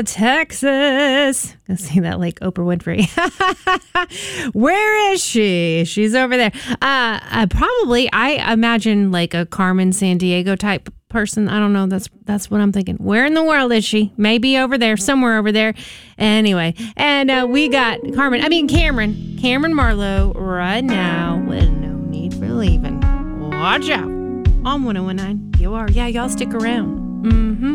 Texas. I see that like Oprah Winfrey. Where is she? She's over there. Probably, I imagine like a Carmen Sandiego type person. I don't know. That's what I'm thinking. Where in the world is she? Maybe over there, somewhere over there. Anyway, and we got Cameron Marlowe right now with No Need for Leaving. Watch out on 101.9. You are. Yeah, y'all stick around. Mm-hmm.